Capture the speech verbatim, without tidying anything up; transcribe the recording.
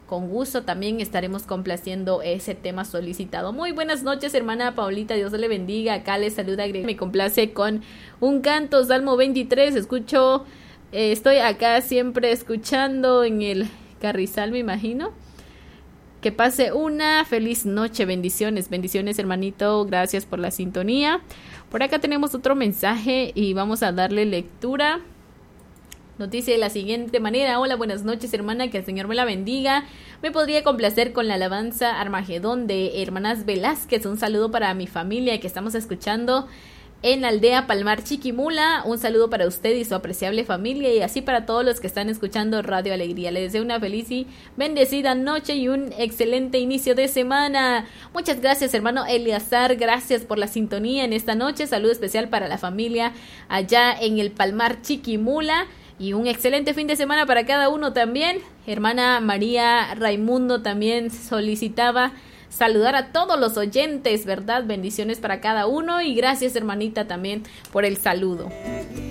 con gusto también estaremos complaciendo ese tema solicitado. Muy buenas noches, hermana Paulita, Dios le bendiga. Acá les saluda Gregorio. Me complace con un canto, Salmo veintitrés. Escucho, eh, estoy acá siempre escuchando en el Carrizal, me imagino. Que pase una feliz noche, bendiciones, bendiciones, hermanito, gracias por la sintonía. Por acá tenemos otro mensaje y vamos a darle lectura. Nos dice de la siguiente manera: hola, buenas noches, hermana, que el Señor me la bendiga. Me podría complacer con la alabanza Armagedón de Hermanas Velázquez. Un saludo para mi familia que estamos escuchando en la aldea Palmar Chiquimula. Un saludo para usted y su apreciable familia, y así para todos los que están escuchando Radio Alegría. Les deseo una feliz y bendecida noche y un excelente inicio de semana. Muchas gracias, hermano Eleazar, gracias por la sintonía en esta noche. Saludo especial para la familia allá en el Palmar Chiquimula. Y un excelente fin de semana para cada uno también. Hermana María Raimundo también solicitaba saludar a todos los oyentes, ¿verdad? Bendiciones para cada uno y gracias, hermanita, también por el saludo.